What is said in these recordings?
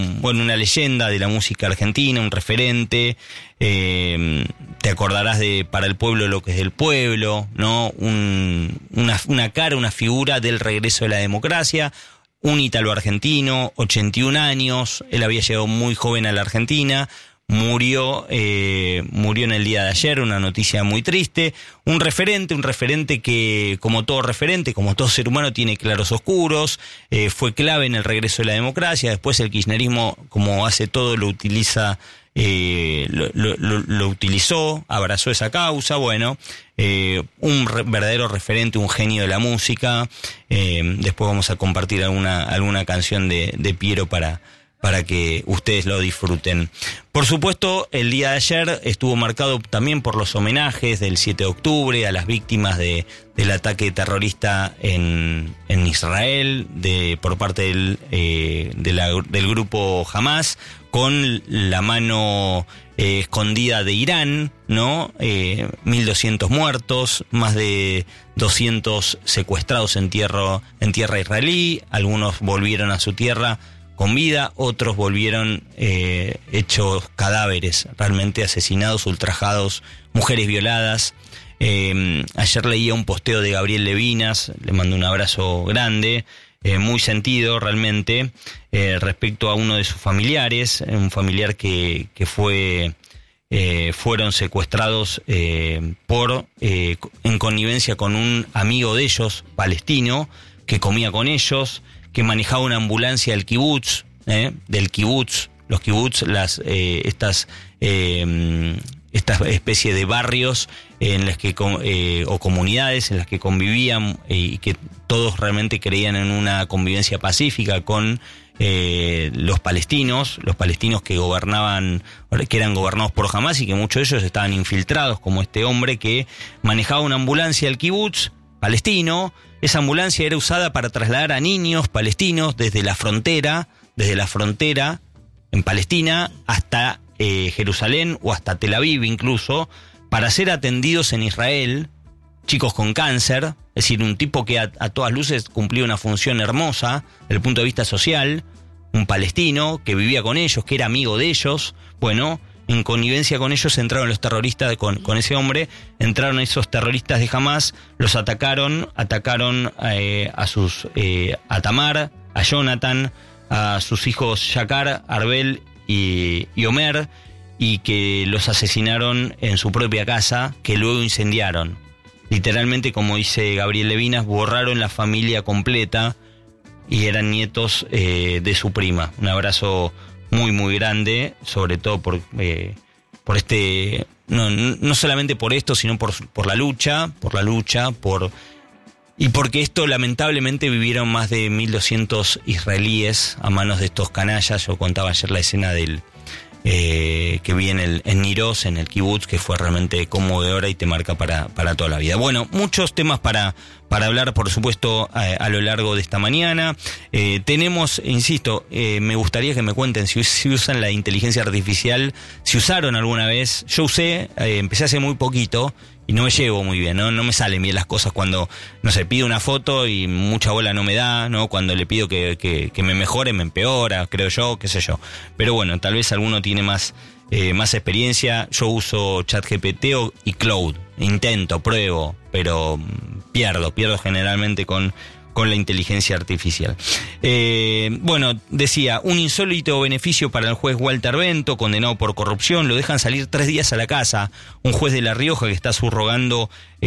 una leyenda de la música argentina, un referente. Te acordarás de Para el Pueblo lo que es del pueblo, ¿no? Una cara, una figura del regreso de la democracia. Un ítalo argentino, 81 años, él había llegado muy joven a la Argentina, murió en el día de ayer, una noticia muy triste. Un referente que, como todo referente, como todo ser humano, tiene claros oscuros, fue clave en el regreso de la democracia. Después el kirchnerismo, como hace todo, lo utiliza, lo utilizó, abrazó esa causa. Bueno, un verdadero referente, un genio de la música. Después vamos a compartir alguna canción de Piero para que ustedes lo disfruten. Por supuesto, el día de ayer estuvo marcado también por los homenajes del 7 de octubre a las víctimas del ataque terrorista en Israel por parte del grupo Hamas, con la mano escondida de Irán, ¿no? 1.200 muertos, más de 200 secuestrados en tierra israelí. Algunos volvieron a su tierra con vida, otros volvieron hechos cadáveres, realmente asesinados, ultrajados, mujeres violadas. Ayer leía un posteo de Gabriel Levinas, le mando un abrazo grande, muy sentido realmente, respecto a uno de sus familiares, un familiar que fueron secuestrados en connivencia con un amigo de ellos, palestino, que comía con ellos, que manejaba una ambulancia del kibutz, los kibutz, estas especies de barrios en las que o comunidades en las que convivían y que todos realmente creían en una convivencia pacífica con los palestinos que eran gobernados por Hamas, y que muchos de ellos estaban infiltrados, como este hombre que manejaba una ambulancia del kibutz palestino. Esa ambulancia era usada para trasladar a niños palestinos desde la frontera en Palestina hasta Jerusalén o hasta Tel Aviv incluso, para ser atendidos en Israel, chicos con cáncer, es decir, un tipo que a todas luces cumplía una función hermosa desde el punto de vista social, un palestino que vivía con ellos, que era amigo de ellos. Bueno, en connivencia con ellos entraron los terroristas, con ese hombre, entraron esos terroristas de Hamas, los atacaron a Tamar, a Jonathan, a sus hijos Shakar, Arbel y Omer, y que los asesinaron en su propia casa, que luego incendiaron. Literalmente, como dice Gabriel Levinas, borraron la familia completa y eran nietos de su prima. Un abrazo muy muy grande, sobre todo por no solamente por esto, sino por la lucha, y porque esto lamentablemente vivieron más de 1.200 israelíes a manos de estos canallas. Yo contaba ayer la escena que vi en Niroz, en el kibutz, que fue realmente conmovedora y te marca para toda la vida. Bueno, muchos temas para hablar, por supuesto, a lo largo de esta mañana. Tenemos, insisto, me gustaría que me cuenten si usan la inteligencia artificial, si usaron alguna vez. Yo empecé hace muy poquito y no me llevo muy bien, ¿no? No me salen bien las cosas cuando, no sé, pido una foto y mucha bola no me da, ¿no? Cuando le pido que me mejore, me empeora, creo yo, qué sé yo. Pero bueno, tal vez alguno tiene más experiencia. Yo uso ChatGPT y Claude. Pruebo, pero pierdo generalmente con la inteligencia artificial. Bueno, decía, un insólito beneficio para el juez Walter Bento, condenado por corrupción. Lo dejan salir 3 días a la casa. Un juez de La Rioja que está subrogando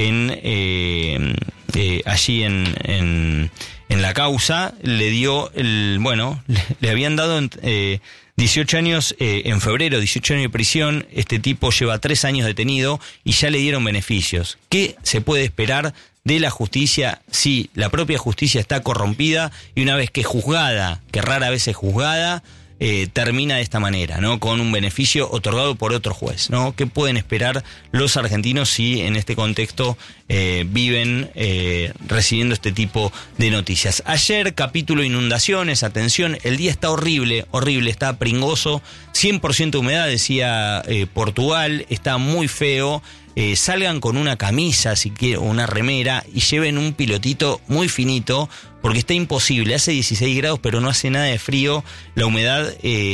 allí en la causa, le dio le habían dado 18 años en febrero, 18 años de prisión. Este tipo lleva 3 años detenido y ya le dieron beneficios. ¿Qué se puede esperar de la justicia si la propia justicia está corrompida y una vez que es juzgada, que rara vez es juzgada, termina de esta manera, ¿no? Con un beneficio otorgado por otro juez, ¿no? ¿Qué pueden esperar los argentinos si en este contexto viven recibiendo este tipo de noticias? Ayer, capítulo inundaciones, atención, el día está horrible, está pringoso, 100% humedad, decía Portugal, está muy feo. salgan con una camisa, si quieren, o una remera, y lleven un pilotito muy finito, porque está imposible. Hace 16 grados, pero no hace nada de frío. La humedad